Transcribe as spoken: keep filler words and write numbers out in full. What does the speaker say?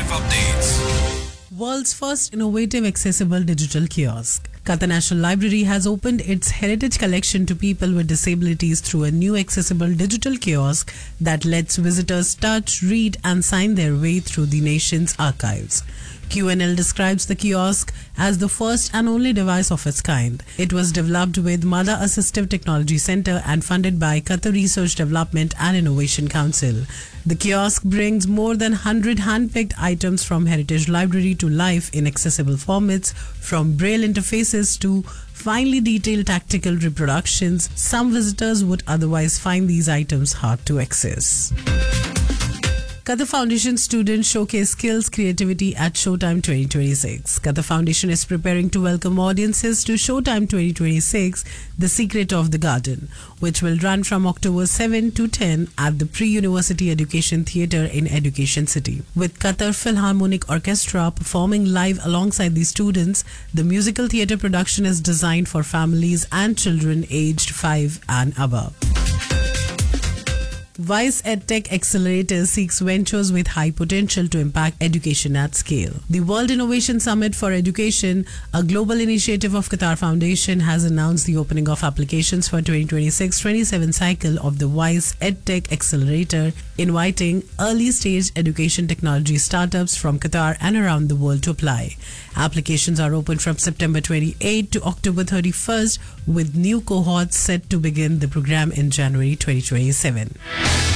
exclusive updates. World's first innovative accessible digital kiosk. Qatar National Library has opened its heritage collection to people with disabilities through a new accessible digital kiosk that lets visitors touch, read and sign their way through the nation's archives. Q N L describes the kiosk as the first and only device of its kind. It was developed with Mother Assistive Technology Center and funded by Qatar Research Development and Innovation Council. The kiosk brings more than one hundred hand-picked items from Heritage Library to life in accessible formats, from braille interfaces to finely detailed tactical reproductions. Some visitors would otherwise find these items hard to access. Qatar Foundation students showcase skills creativity at Showtime twenty twenty-six. Qatar Foundation is preparing to welcome audiences to Showtime twenty twenty-six, The Secret of the Garden, which will run from October seventh to tenth at the Pre-University Education Theatre in Education City. With Qatar Philharmonic Orchestra performing live alongside the students, the musical theatre production is designed for families and children aged five and above. WISE EdTech Accelerator seeks ventures with high potential to impact education at scale. The World Innovation Summit for Education, a global initiative of Qatar Foundation, has announced the opening of applications for twenty twenty-six twenty-seven cycle of the WISE EdTech Accelerator, inviting early-stage education technology startups from Qatar and around the world to apply. Applications are open from September twenty-eighth to October thirty-first, with new cohorts set to begin the program in January twenty twenty-seven.